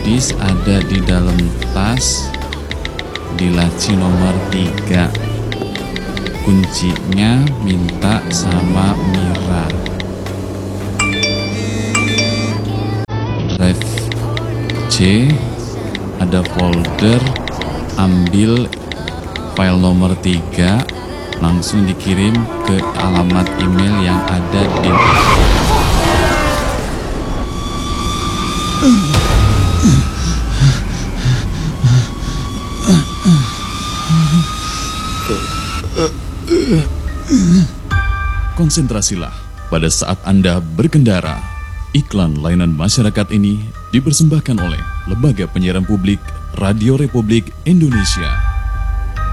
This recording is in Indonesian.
disk ada di dalam tas di laci nomor 3. Kuncinya minta sama Mira. Drive C ada folder, ambil file nomor 3, langsung dikirim ke alamat email yang ada di konsentrasilah pada saat Anda berkendara. Iklan layanan masyarakat ini dipersembahkan oleh Lembaga Penyiaran Publik Radio Republik Indonesia.